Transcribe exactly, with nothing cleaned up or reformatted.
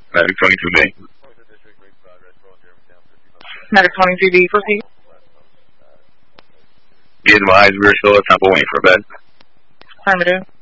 Medic twenty-two B. Medic twenty-two B, proceed. Be advised, we are still at Temple waiting for a bed. Affirmative.